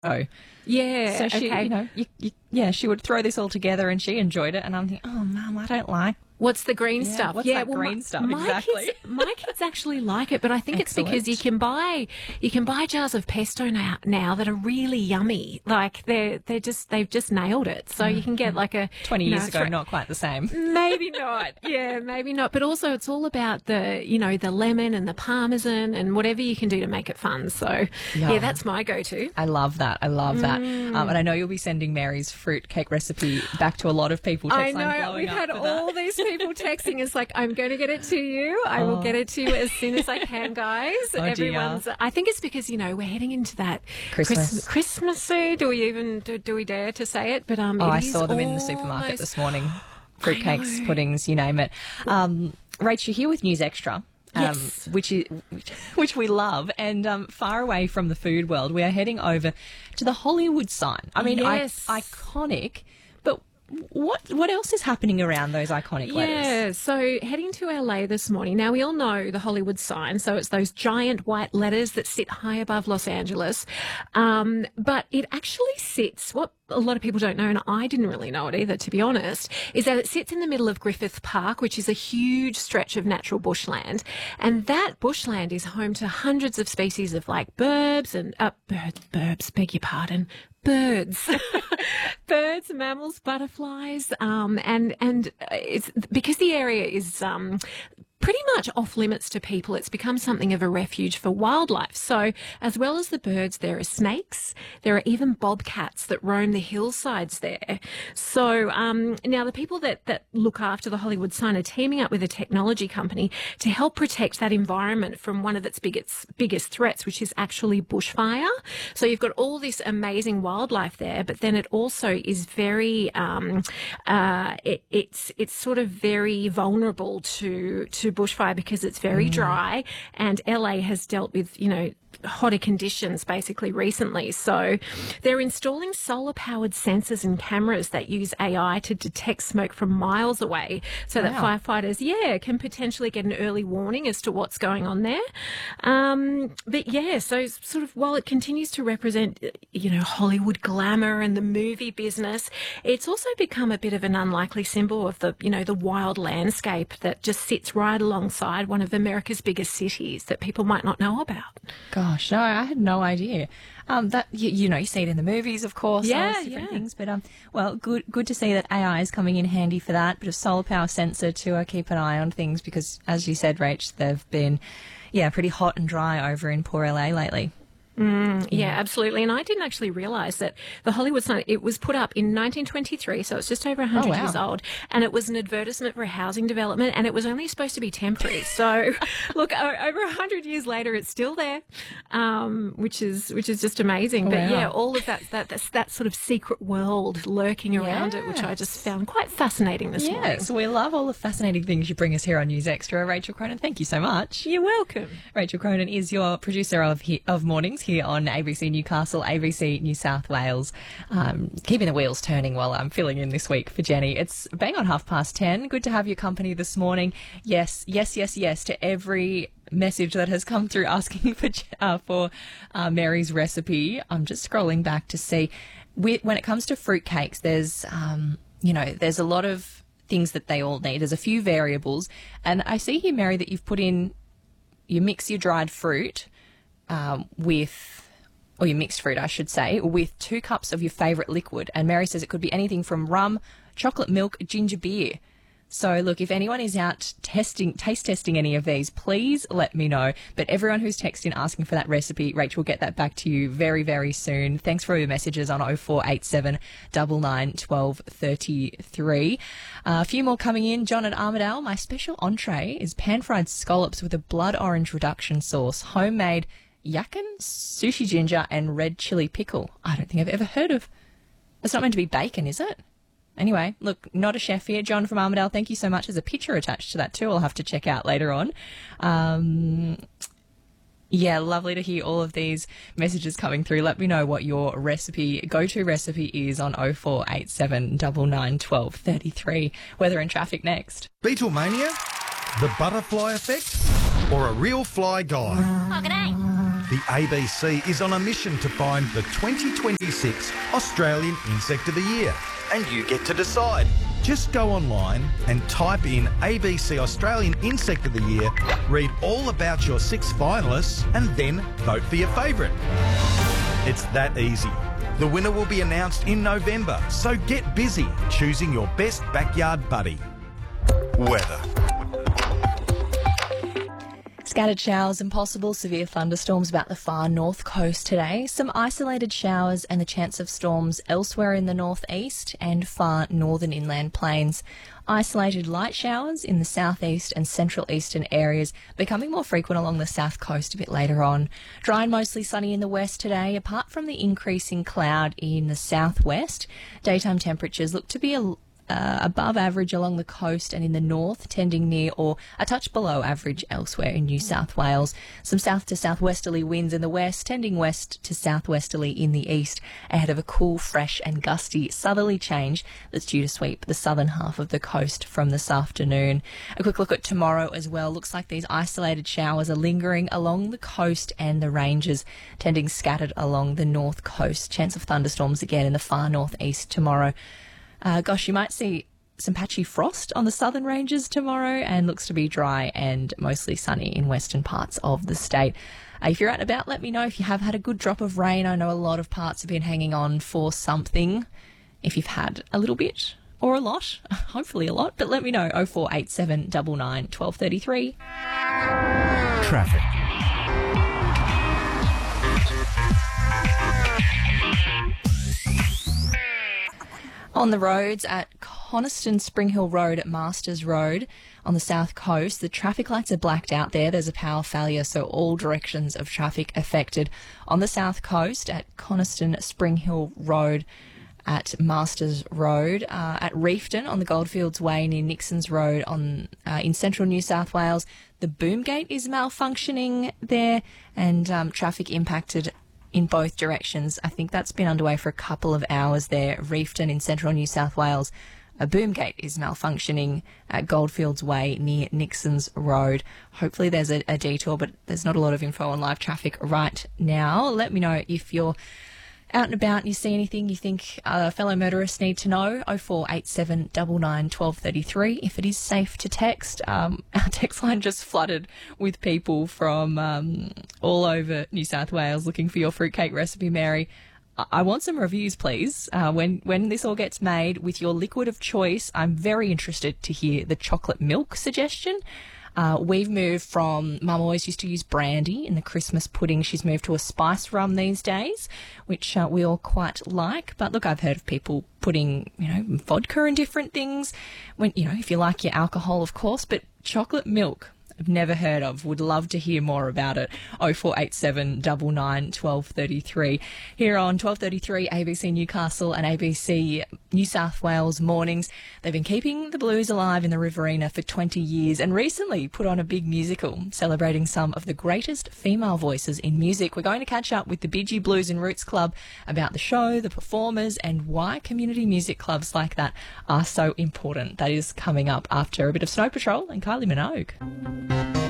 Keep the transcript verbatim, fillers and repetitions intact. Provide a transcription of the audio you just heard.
Oh, Yeah. so she, okay. you know, you, you, yeah, she would throw this all together, and she enjoyed it. And I'm thinking, oh, Mum, I don't like. What's the green Yeah, stuff? what's yeah, that well, green my, stuff my exactly? Kids, my kids actually like it, but I think it's because Excellent. you can buy you can buy jars of pesto now, now that are really yummy. Like they're they're just they've just nailed it. So you can get like a Twenty you know, years ago, thro- not quite the same. Maybe not. Yeah, maybe not. But also it's all about the, you know, the lemon and the parmesan and whatever you can do to make it fun. So, yeah, Yum. that's my go-to. I love that. I love that. Mm. Um, and I know you'll be sending Mary's fruit cake recipe back to a lot of people. I Text line know. blowing We've up had for all that. these people texting us like, I'm going to get it to you. I will Oh. get it to you as soon as I can, guys. Oh, dear. Everyone's. I think it's because, you know, we're heading into that Christmas. Christmassy. Do we even, do, do we dare to say it? But um, Oh, it I is saw them in the supermarket almost- this morning. Fruitcakes, know. puddings, you name it. Um, Rach, you're here with News Extra. Um, Yes. which is which we love, and um, far away from the food world, we are heading over to the Hollywood sign. I mean, I- Yes. iconic, but what what else is happening around those iconic letters? Yeah, so heading to L A this morning. Now, we all know the Hollywood sign, so it's those giant white letters that sit high above Los Angeles. Um, but it actually sits, what a lot of people don't know, and I didn't really know it either, to be honest, is that it sits in the middle of Griffith Park, which is a huge stretch of natural bushland. And that bushland is home to hundreds of species of like burbs and, uh, birds, burbs, beg your pardon, birds, birds, mammals, butterflies, um, and and it's because the area is um, pretty much off limits to people. It's become something of a refuge for wildlife. So, as well as the birds, there are snakes. There are even bobcats that roam the hillsides there. So, um, now the people that that look after the Hollywood sign are teaming up with a technology company to help protect that environment from one of its biggest biggest threats, which is actually bushfire. So you've got all this amazing wildlife there, but then it also is very, um, uh, it, it's it's sort of very vulnerable to to bushfire because it's very dry, and L A has dealt with, you know, hotter conditions basically recently. So they're installing solar powered sensors and cameras that use A I to detect smoke from miles away so that Wow. firefighters, yeah, can potentially get an early warning as to what's going on there. Um, but yeah, so sort of while it continues to represent, you know, Hollywood glamour and the movie business, it's also become a bit of an unlikely symbol of the, you know, the wild landscape that just sits right alongside one of America's biggest cities that people might not know about. Gosh, no, I had no idea. Um, that you, you know, you see it in the movies, of course, all Yeah, those different yeah. things. But um, well, good, good to see that A I is coming in handy for that. Bit of solar power sensor to uh, keep an eye on things because, as you said, Rach, they've been, yeah, pretty hot and dry over in poor L A lately. Mm, yeah, absolutely. And I didn't actually realise that the Hollywood sign, it was put up in nineteen twenty-three, so it's just over one hundred Oh, wow. years old, and it was an advertisement for a housing development, and it was only supposed to be temporary. So, look, o- over one hundred years later, it's still there, um, which is which is just amazing. But Wow. yeah, all of that, that that's, that sort of secret world lurking around it, which I just found quite fascinating this morning. Yes, we love all the fascinating things you bring us here on News Extra. Rachel Cronin, thank you so much. You're welcome. Rachel Cronin is your producer of he- of mornings here on A B C Newcastle, A B C New South Wales, um, keeping the wheels turning while I'm filling in this week for Jenny. It's bang on half past ten. Good to have your company this morning. Yes, yes, yes, yes to every message that has come through asking for uh, for uh, Mary's recipe. I'm just scrolling back to see. We, when it comes to fruitcakes, there's um, you know there's a lot of things that they all need. There's a few variables, and I see here, Mary, that you've put in. You mix your dried fruit um, with, or your mixed fruit, I should say, with two cups of your favourite liquid. And Mary says it could be anything from rum, chocolate milk, ginger beer. So, look, if anyone is out testing, taste testing any of these, please let me know. But everyone who's texting asking for that recipe, Rachel will get that back to you very, very soon. Thanks for all your messages on oh four eight seven, nine nine, one two three three. Uh, a few more coming in. John at Armidale, my special entree is pan-fried scallops with a blood orange reduction sauce, homemade yakin, sushi ginger, and red chili pickle. I don't think I've ever heard of. It's not meant to be bacon, is it? Anyway, look, not a chef here. John from Armidale, thank you so much. There's a picture attached to that too. I'll have to check out later on. Um, yeah, lovely to hear all of these messages coming through. Let me know what your recipe, go-to recipe is on oh four eight seven, nine nine, one two three three. Weather and traffic next. Beetlemania? The butterfly effect? Or a real fly guy? Oh, g'day. The A B C is on a mission to find the twenty twenty-six Australian Insect of the Year, and you get to decide. Just go online and type in A B C Australian Insect of the Year, read all about your six finalists, and then vote for your favourite. It's that easy. The winner will be announced in November, so get busy choosing your best backyard buddy. Weather. Scattered showers and possible severe thunderstorms about the far north coast today. Some isolated showers and the chance of storms elsewhere in the northeast and far northern inland plains. Isolated light showers in the southeast and central eastern areas, becoming more frequent along the south coast a bit later on. Dry and mostly sunny in the west today, apart from the increasing cloud in the southwest. Daytime temperatures look to be a Uh, above average along the coast and in the north, tending near or a touch below average elsewhere in New South Wales. Some south to southwesterly winds in the west, tending west to southwesterly in the east, ahead of a cool, fresh and gusty southerly change that's due to sweep the southern half of the coast from this afternoon. A quick look at tomorrow as well. Looks like these isolated showers are lingering along the coast and the ranges, tending scattered along the north coast. Chance of thunderstorms again in the far northeast tomorrow. Uh, gosh, you might see some patchy frost on the southern ranges tomorrow, and looks to be dry and mostly sunny in western parts of the state. Uh, if you're out and about, let me know if you have had a good drop of rain. I know a lot of parts have been hanging on for something. If you've had a little bit or a lot, hopefully a lot, but let me know. oh four eight seven nine nine one two three three. Traffic. On the roads at Coniston Spring Hill Road at Masters Road on the south coast, the traffic lights are blacked out there. There's a power failure, so all directions of traffic affected. On the south coast at Coniston Spring Hill Road at Masters Road, uh, at Reefton on the Goldfields Way near Nixon's Road on uh, in central New South Wales, the boom gate is malfunctioning there, and um, traffic impacted in both directions. I think that's been underway for a couple of hours there. Reefton in central New South Wales, a boom gate is malfunctioning at Goldfields Way near Nixon's Road. Hopefully there's a, a detour, but there's not a lot of info on live traffic right now. Let me know if you're out and about and you see anything you think uh, fellow motorists need to know. oh four eight seven nine nine one two three three. If it is safe to text, um, our text line just flooded with people from um, all over New South Wales looking for your fruitcake recipe, Mary. I, I want some reviews, please. Uh, when, when this all gets made with your liquid of choice, I'm very interested to hear the chocolate milk suggestion. Uh, we've moved from, Mum always used to use brandy in the Christmas pudding. She's moved to a spice rum these days, which uh, we all quite like. But look, I've heard of people putting, you know, vodka in different things. When, you know, if you like your alcohol, of course, but chocolate milk, I've never heard of. Would love to hear more about it. oh four eight seven nine nine one two three three. Here on twelve thirty-three A B C Newcastle and A B C New South Wales mornings. They've been keeping the blues alive in the Riverina for twenty years and recently put on a big musical celebrating some of the greatest female voices in music. We're going to catch up with the Bidgie Blues and Roots Club about the show, the performers, and why community music clubs like that are so important. That is coming up after a bit of Snow Patrol and Kylie Minogue.